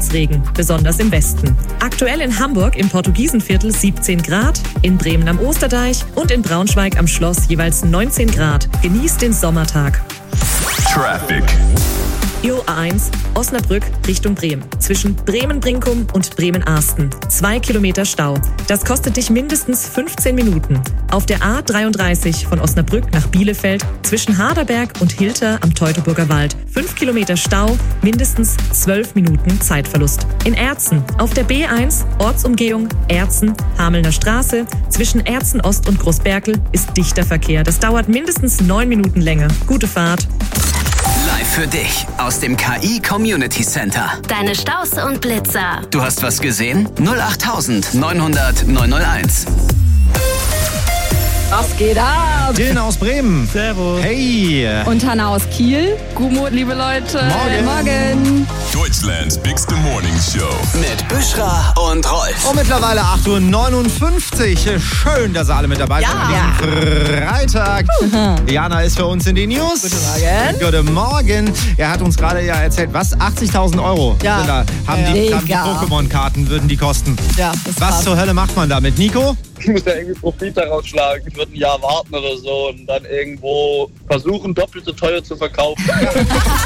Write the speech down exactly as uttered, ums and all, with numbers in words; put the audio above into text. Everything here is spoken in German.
Starchholzregen, besonders im Westen. Aktuell in Hamburg im Portugiesenviertel siebzehn Grad, in Bremen am Osterdeich und in Braunschweig am Schloss jeweils neunzehn Grad. Genießt den Sommertag. Traffic. Jo A eins, Osnabrück Richtung Bremen. Zwischen Bremen-Brinkum und Bremen-Arsten. Zwei Kilometer Stau. Das kostet dich mindestens fünfzehn Minuten. Auf der A dreiunddreißig von Osnabrück nach Bielefeld zwischen Harderberg und Hilter am Teutoburger Wald. Fünf Kilometer Stau, mindestens zwölf Minuten Zeitverlust. In Erzen auf der B eins, Ortsumgehung Erzen, Hamelner Straße. Zwischen Erzen Ost und Großberkel ist dichter Verkehr. Das dauert mindestens neun Minuten länger. Gute Fahrt. Live für dich aus dem K I Community Center. Deine Staus und Blitzer. Du hast was gesehen? null acht neunhundert neunhunderteins. Was geht ab? Dylan aus Bremen. Servus. Hey. Und Hanna aus Kiel. Gumut, liebe Leute. Morgen. Morgen. Deutschlands Bigste Morning Show. Mit Büschra und Rolf. Und mittlerweile acht Uhr neunundfünfzig. Schön, dass ihr alle mit dabei seid. Ja. an diesem Freitag. Jana ist für uns in die News. Guten Morgen. Guten Morgen. Er hat uns gerade ja erzählt, was? achtzigtausend Euro Ja. sind da. Haben Ja. die, haben die Mega. Pokémon-Karten, würden die kosten. Ja, das ist Was krass. zur Hölle macht man damit? Nico? Ich muss ja irgendwie Profit daraus schlagen. Ich würde ein Jahr warten oder so und dann irgendwo versuchen, doppelt so teuer zu verkaufen.